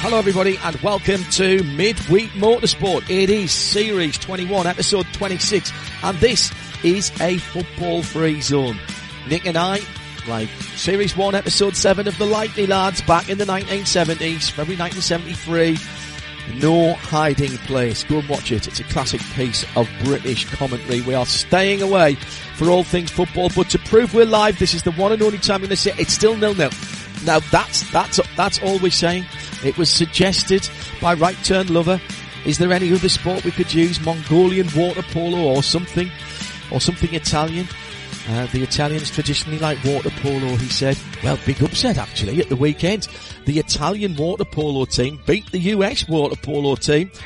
Hello everybody and welcome to Midweek Motorsport. It is Series 21, Episode 26, and this is a football-free zone. Nick and I, like Series 1, Episode 7 of the Likely Lads back in the 1970s, February 1973. No hiding place. Go and watch it. It's a classic piece of British commentary. We are staying away for all things football, but to prove we're live, this is the one and only time in the city. It's still 0-0. Now that's all we're saying. It was suggested by Right Turn Lover. Is there any other sport we could use? Mongolian water polo or something Italian? The Italians traditionally like water polo, he said. Well, big upset actually at the weekend. The Italian water polo team beat the US water polo team